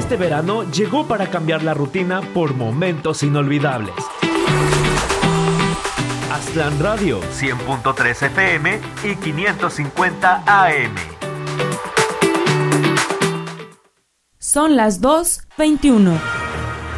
Este verano llegó para cambiar la rutina por momentos inolvidables. Aztlán Radio, 100.3 FM y 550 AM. Son las 2:21.